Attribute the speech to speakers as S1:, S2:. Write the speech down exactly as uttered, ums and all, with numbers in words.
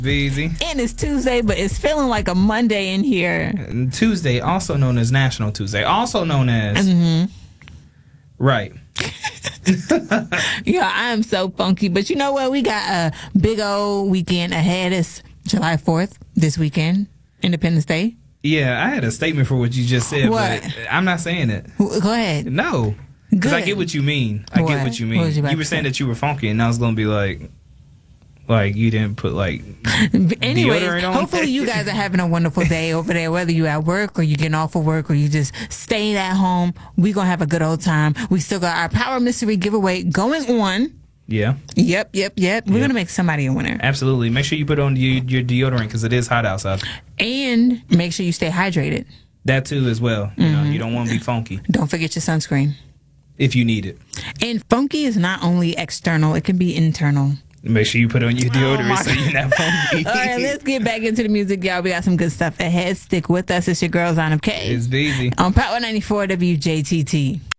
S1: Easy.
S2: And it's Tuesday, but it's feeling like a Monday in here.
S1: And Tuesday, also known as National Tuesday, also known as mm-hmm. right.
S2: Yeah, I am so funky, but you know what? We got a big old weekend ahead. It's July fourth this weekend, Independence Day.
S1: Yeah, I had a statement for what you just said,
S2: what?
S1: but I'm not saying it.
S2: Go ahead.
S1: No, because I get what you mean. I
S2: what?
S1: get what you mean.
S2: What you,
S1: you were saying that you were funky, and I was gonna be like. Like, you didn't put, like,
S2: anyways, hopefully you guys are having a wonderful day over there, whether you're at work or you're getting off of work or you just staying at home. We're going to have a good old time. We still got our Power Mystery giveaway going on.
S1: Yeah.
S2: Yep, yep, yep. We're
S1: yep.
S2: going to make somebody a winner.
S1: Absolutely. Make sure you put on your, your deodorant because it is hot outside.
S2: And make sure you stay hydrated.
S1: That, too, as well. Mm-hmm. You know, you don't want to be funky.
S2: Don't forget your sunscreen.
S1: If you need it.
S2: And funky is not only external, it can be internal.
S1: Make sure you put on your deodorant oh so you're not funky.
S2: All right, let's get back into the music, y'all. We got some good stuff ahead. Stick with us. It's your girl, Zana K.
S1: It's Beezy.
S2: On Power ninety-four W J T T.